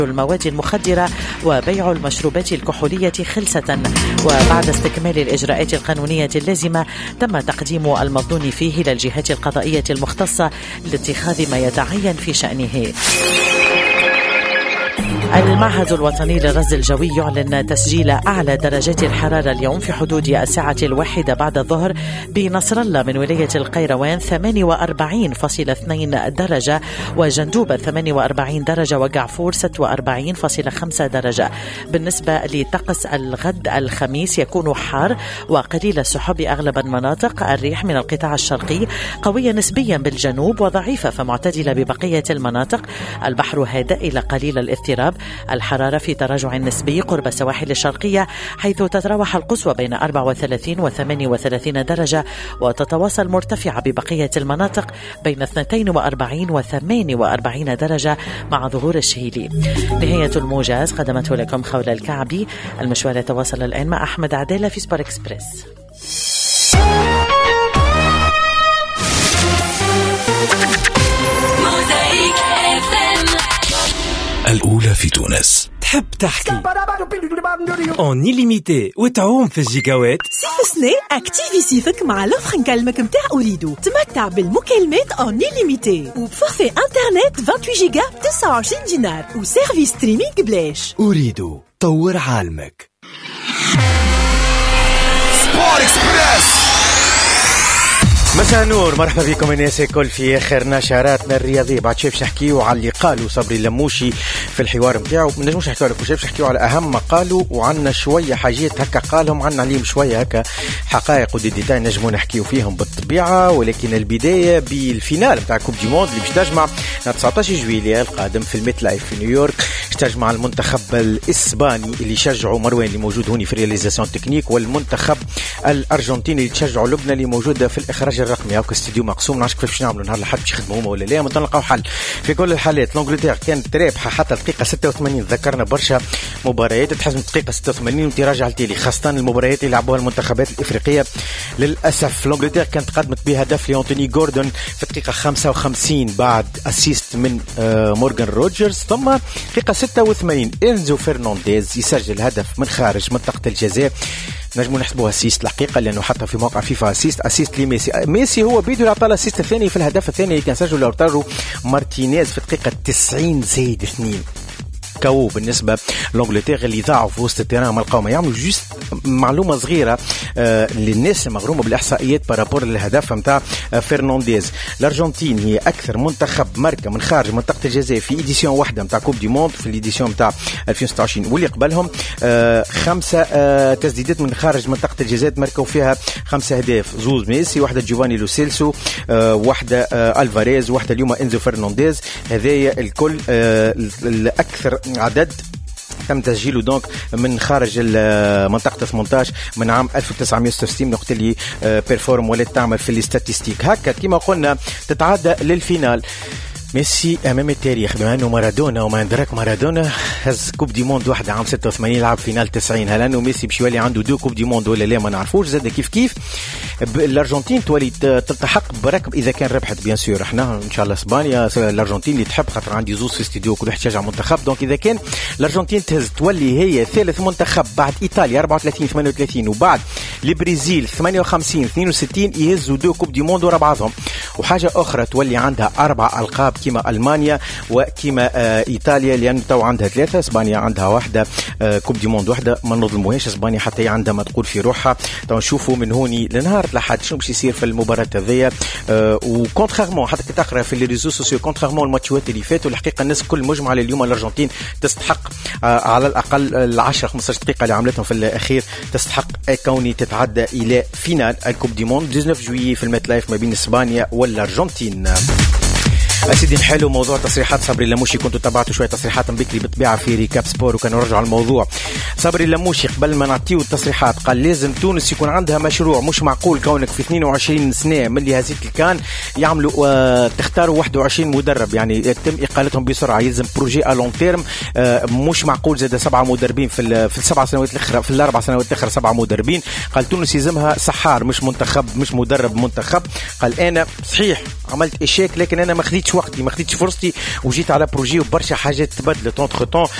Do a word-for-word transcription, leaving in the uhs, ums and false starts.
المواد المخدرة وبيع المشروبات الكحولية خلسة. وبعد استكمال الإجراءات القانونية اللازمة تم تقديم المظنون فيه إلى الجهات القضائية المختصة لاتخاذ ما يتعين في شأنه. المعهد الوطني للرصد الجوي يعلن تسجيل أعلى درجات الحرارة اليوم في حدود الساعة الواحدة بعد الظهر بنصر الله من ولاية القيروان ثمانية وأربعين فاصلة اثنين درجة، وجندوبة ثمانية وأربعين درجة، وقعفور ستة وأربعين فاصلة خمسة درجة. بالنسبة لطقس الغد الخميس يكون حار وقليل السحب أغلب المناطق. الريح من القطاع الشرقي قوية نسبيا بالجنوب وضعيفة فمعتدلة ببقية المناطق. البحر هادئ إلى قليل الاضطراب. الحرارة في تراجع نسبي قرب السواحل الشرقية، حيث تتراوح القصوى بين أربعة وثلاثين وثمانية وثلاثين درجة، وتتواصل مرتفعة ببقية المناطق بين اثنتين وأربعين وثمانية وأربعين درجة مع ظهور الشهيلي. نهاية الموجز قدمته لكم خولة الكعبي. المشوار يتواصل الآن مع أحمد عدالة في سبور إكسبريس. الأولى في تونس. تحب تحكي اون إليميتي وتعوم في الجيجاوات؟ صيف سنة اكتيفي صيفك مع لوفر نكلمك متاع أوريدو. تمتع بالمكالمات اون إليميتي وبفورفي انترنت ثمانية وعشرين جيجا تسعة وعشرين دينار وسيرفيس ستريمينج بلاش. أوريدو، طور عالمك. سبور إكسبريس. مساء نور، مرحبا بكم الناس الكل في اخر نشراتنا الرياضيه. بعد شايف نحكيو على اللي قالوا صبري اللموشي في الحوار نتاعو. ما نجموش نحكيو على كل شيء، نحكيو على اهم ما قالوا، وعندنا شويه حاجات هكا قالهم، عندنا عليهم شويه هكا حقائق وديتاي نجمو نحكيو فيهم بالطبيعه. ولكن البدايه بالفينال نتاع كوب دي موند اللي باش تجمع تسعطاش جويلية القادم في الميت لايف في نيويورك. تجمع المنتخب الاسباني اللي يشجعوا مروان اللي موجود هوني في رياليزاسيون تكنيك، والمنتخب الارجنتيني اللي تشجعوا لبنان اللي موجوده في الاخراج الرقمي. هاكا استديو مقسوم، نعرفش كيفاش نعملوا نهار الاحد باش يخدموا هما ولا لا، نلقاو حل. في كل الحالات لانجلتير كانت رابحه حتى الدقيقه ستة وثمانين. ذكرنا برشا مباريات تحسم الدقيقه ستة وثمانين وانت راجع التالي، خاصه المباريات اللي لعبوها المنتخبات الافريقيه. للاسف لانجلتير كانت قدمت بهدف لأنتوني جوردون في الدقيقه خمسة وخمسين بعد اسيست من آه مورغان روجرز. ثم دقيقه ستة وثمانين إنزو فرنانديز يسجل هدف من خارج منطقه الجزاء. نجمو نحسبوها اسيست الحقيقه، لانه حتى في موقع فيفا اسيست اسيست لميسي. ميسي هو بيدو اللي عطى الاسيست الثاني في الهدف الثاني اللي كان سجله لوتارو مارتينيز في الدقيقه تسعين زائد اثنين. كاو بالنسبه لانجلتير اللي ضاعوا في وسط التيران ما لقاو ما يعملوا. جوست معلومه صغيره آه للناس المغرومه بالاحصائيات بارابور للهدف نتاع آه فرنانديز. الارجنتين هي اكثر منتخب ماركه من خارج منطقه الجزاء في ايديسيون واحده نتاع كوب دي موند في الايديسيون نتاع ألفين وستة وعشرين، واللي قبلهم آه خمسه آه تسديدات من خارج منطقه الجزاء ماركوا فيها خمسه اهداف، زوز ميسي، واحده جوفاني لو سيلسو، آه واحده آه الفاريز، واحده اليوم انزو فرنانديز. هذايا الكل آه الاكثر عدد تم تسجيله دونك من خارج منطقة ثمانية عشر من عام ألف وتسعمائة وستة وستين. نقطة اللي بيرفورم ولا تعمل في الاستاتيستيك هكا كما قلنا تتعدى للفينال. ميسي امام التاريخ، بما انه مارادونا وما ندرك مارادونا هز كوب دي موند واحده عام ستة وثمانين لعب فينال تسعين. هل انه ميسي باش يولي عنده دو كوب دي موند ولا لا ما نعرفوش. زاد كيف كيف الارجنتين تولي تلتحق بركب اذا كان ربحت بيان سور. احنا ان شاء الله اسبانيا الارجنتين اللي تحب، خاطر عندي زوز في استديو كل واحد يشجع منتخب. دونك اذا كان الارجنتين تهز تولي هي ثالث منتخب بعد ايطاليا أربعة وثلاثين ثمانية وثلاثين وبعد البرازيل ثمانية وخمسين اثنين وستين يهزوا دو كوب دي موند ورا بعضهم. وحاجه اخرى تولي عندها اربع القاب كما المانيا وكما آه ايطاليا، لان تو عندها ثلاثه. اسبانيا عندها واحده آه كوب دي موند واحده، ما نظلموهاش اسبانيا حتى هي عندها ما تقول في روحها. تو نشوفوا من هوني لنهار الاحد شنو باش يصير في المباراه هذيا. آه وكونتريرمون حتى كي تقرا في لي ريزو سوسيو كونتريرمون الماتشات اللي فاتوا الحقيقه الناس الكل مجمع اليوم الارجنتين تستحق آه على الاقل العشرة خمسة عشر دقيقه اللي عملتهم في الاخير تستحق كوني تتعدى الى فينال الكوب دي موند تسعة عشر جويي في الميت لايف ما بين اسبانيا والارجنتين. أسيدي نحلو موضوع تصريحات صبري اللموشي. كنتوا تابعتوا شوية تصريحات بكري بالطبيعة في ريكاب سبور وكانوا رجعوا على الموضوع. صبري اللموشي قبل ما نعطيه التصريحات قال لازم تونس يكون عندها مشروع، مش معقول كونك في اثنين وعشرين سنة من اللي هزيت الكان يعملوا آه تختاروا واحد وعشرين مدرب، يعني يتم إقالتهم بسرعة، يلزم بروجي ألون تيرم. آه مش معقول زاد سبعة مدربين في في السبع سنوات الأخرى، في الأربع سنوات الأخرى سبعة مدربين. قال تونس يلزمها سحار مش منتخب، مش مدرب منتخب. قال أنا صحيح عملت إشاك لكن أنا ما خديتش وقتي، ما خديتش فرصتي، وجيت على بروجي وبرشا حاجات تبدلت اونتر طون.